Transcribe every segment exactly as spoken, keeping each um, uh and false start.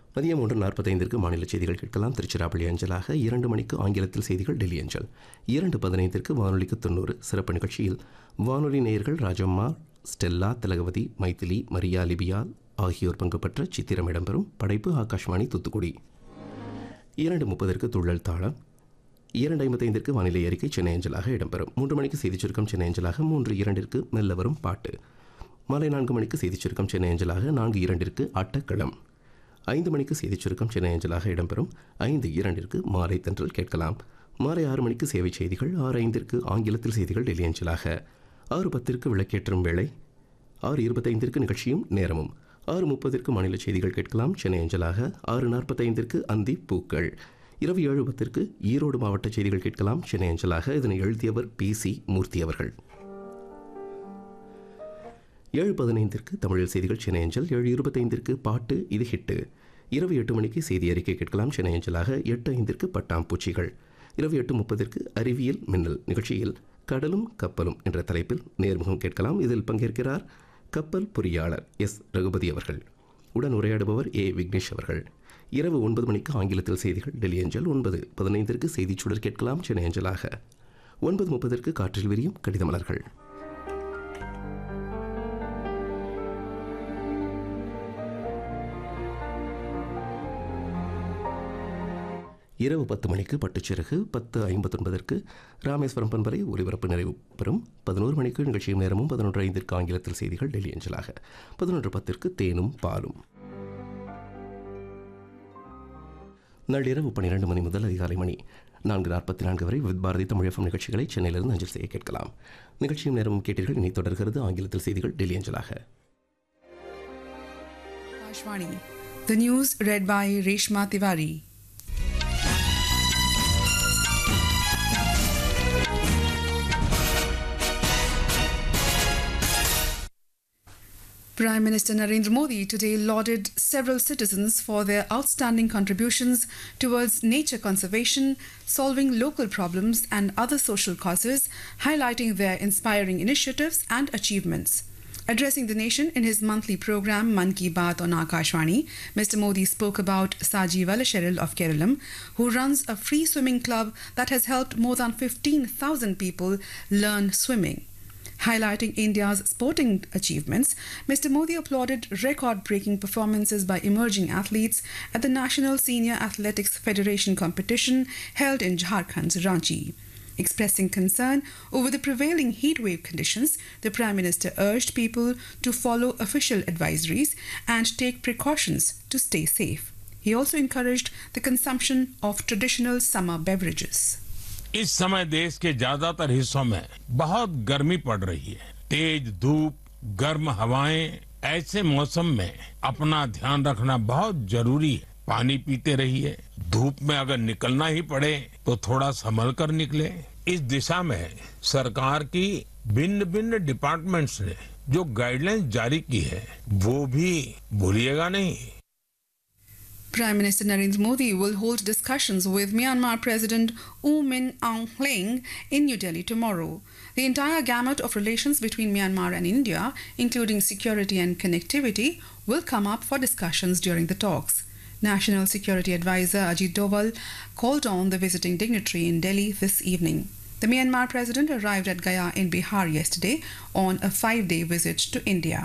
மதியம் ஒன்று நாற்பத்தைந்திற்கு மாநில செய்திகள் கேட்கலாம் திருச்சிராப்பள்ளி அஞ்சலாக. இரண்டு மணிக்கு ஆங்கிலத்தில் செய்திகள் டெல்லி அஞ்சல். இரண்டு பதினைந்திற்கு வானொலிக்கு தொண்ணூறு சிறப்பு நிகழ்ச்சியில் வானொலி நேயர்கள் ராஜம்மா, ஸ்டெல்லா, திலகவதி, மைதிலி, மரியா, லிபியா ஆகியோர் பங்கு பெற்ற சித்திரம் இடம்பெறும். படைப்பு ஆகாஷ்வாணி தூத்துக்குடி. இரண்டு முப்பதற்கு துள்ளல் தாளம். இரண்டு ஐம்பத்தைந்திற்கு வானிலை அறிக்கை சென்னை அஞ்சலாக இடம்பெறும். மூன்று மணிக்கு செய்திச் சுருக்கம் சென்னை அஞ்சலாக. மூன்று இரண்டிற்கு மெல்ல வரும் பாட்டு. மாலை நான்கு மணிக்கு செய்திச் சுருக்கம் சென்னை அஞ்சலாக. நான்கு இரண்டிற்கு ஆட்டக்களம். ஐந்து மணிக்கு செய்திச் சுருக்கம் சென்னை அஞ்சலாக இடம்பெறும். ஐந்து இரண்டிற்கு மாலை தென்றல் கேட்கலாம். மாலை ஆறு மணிக்கு சேவை செய்திகள். ஆறு ஐந்திற்கு ஆங்கிலத்தில் செய்திகள் டெல்லி அஞ்சலாக. ஆறு பத்திற்கு விளக்கேற்றும் வேளை. ஆறு இருபத்தைந்திற்கு நிகழ்ச்சியும் நேரமும். ஆறு முப்பதிற்கு மாநில செய்திகள் கேட்கலாம் சென்னை அஞ்சலாக. ஆறு நாற்பத்தைந்திற்கு அந்தி பூக்கள். இரவு ஏழு பத்திற்கு ஈரோடு மாவட்ட செய்திகள் கேட்கலாம் சென்னை அஞ்சலாக. இதனை எழுதியவர் பி சி மூர்த்தி அவர்கள். ஏழு பதினைந்திற்கு தமிழில் செய்திகள் சென்னை அஞ்சல். ஏழு இருபத்தைந்திற்கு பாட்டு இது ஹிட்டு. இரவு எட்டு மணிக்கு செய்தி அறிக்கை கேட்கலாம் சென்னை அஞ்சலாக. எட்டு ஐந்திற்கு பட்டாம்பூச்சிகள். இரவு எட்டு முப்பதிற்கு அறிவியல் மின்னல் நிகழ்ச்சியில் கடலும் கப்பலும் என்ற தலைப்பில் நேர்முகம் கேட்கலாம். இதில் பங்கேற்கிறார் கப்பல் பொறியாளர் எஸ் ரகுபதி அவர்கள். உடன் உரையாடுபவர் ஏ விக்னேஷ் அவர்கள். இரவு ஒன்பது மணிக்கு ஆங்கிலத்தில் செய்திகள் டெல்லி அஞ்சல். ஒன்பது பதினைந்திற்கு செய்திச் சுடர் கேட்கலாம் சென்னை அஞ்சலாக. ஒன்பது முப்பதற்கு காற்றில் விரியும் கடித மலர்கள். இரவு பத்து மணிக்கு பட்டுச்சிறகு. பத்து ஐம்பத்தொன்பதற்கு ராமேஸ்வரம் பண்பலை ஒலிபரப்பு நிறைவு பெறும். பதினோரு மணிக்கு நிகழ்ச்சியும் நேரமும். பதினொன்று ஐந்திற்கு ஆங்கிலத்தில் செய்திகள் டெல்லி அஞ்சலாக. பதினொன்று பத்திற்கு தேனும் பாலும். நள்ளிரவு பன்னிரண்டு மணி முதல் அதிகாலை மணி நான்கு நாற்பத்தி நான்கு வரை வித் பாரதி தமிழ் எஃப்எம் நிகழ்ச்சிகளை சென்னையிலிருந்து அஞ்சல் செய்ய கேட்கலாம். நிகழ்ச்சியும் நேரமும் கேட்டீர்கள். இனி தொடர்கிறது ஆங்கிலத்தில் செய்திகள் டெல்லி அஞ்சலாக. The news read by Reshma Tiwari. Prime Minister Narendra Modi today lauded several citizens for their outstanding contributions towards nature conservation, solving local problems and other social causes, highlighting their inspiring initiatives and achievements. Addressing the nation in his monthly program Mann Ki Baat on Akashvani, Mister Modi spoke about Saji Valasheril of Kerala, who runs a free swimming club that has helped more than fifteen thousand people learn swimming. Highlighting India's sporting achievements, Mister Modi applauded record-breaking performances by emerging athletes at the National Senior Athletics Federation competition held in Jharkhand's Ranchi. Expressing concern over the prevailing heatwave conditions, the Prime Minister urged people to follow official advisories and take precautions to stay safe. He also encouraged the consumption of traditional summer beverages. इस समय देश के ज्यादातर हिस्सों में बहुत गर्मी पड़ रही है. तेज धूप, गर्म हवाएं, ऐसे मौसम में अपना ध्यान रखना बहुत जरूरी है. पानी पीते रहिए. धूप में अगर निकलना ही पड़े तो थोड़ा संभल कर निकले. इस दिशा में सरकार की भिन्न भिन्न डिपार्टमेंट्स ने जो गाइडलाइंस जारी की है वो भी भूलिएगा नहीं. Prime Minister Narendra Modi will hold discussions with Myanmar President U Min Aung Hlaing in New Delhi tomorrow. The entire gamut of relations between Myanmar and India, including security and connectivity, will come up for discussions during the talks. National Security Advisor Ajit Doval called on the visiting dignitary in Delhi this evening. The Myanmar President arrived at Gaya in Bihar yesterday on a five-day visit to India.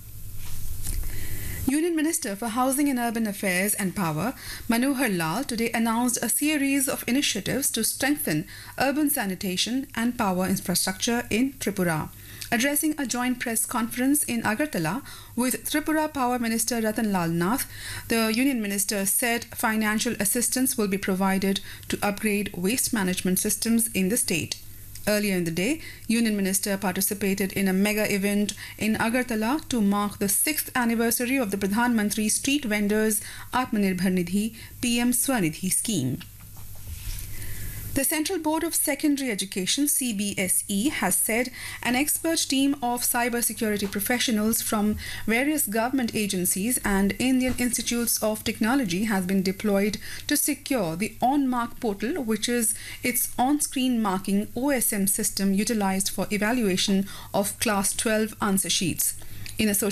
Union Minister for Housing and Urban Affairs and Power, Manohar Lal, today announced a series of initiatives to strengthen urban sanitation and power infrastructure in Tripura. Addressing a joint press conference in Agartala with Tripura Power Minister Ratan Lal Nath, the Union Minister said financial assistance will be provided to upgrade waste management systems in the state. Earlier in the day, Union Minister participated in a mega event in Agartala to mark the sixth anniversary of the Pradhan Mantri Street Vendors Atmanirbhar Nidhi P M Swanidhi scheme. The Central Board of Secondary Education, C B S E, has said an expert team of cybersecurity professionals from various government agencies and Indian Institutes of Technology has been deployed to secure the OnMark portal, which is its on-screen marking O S M system utilized for evaluation of Class twelve answer sheets. In a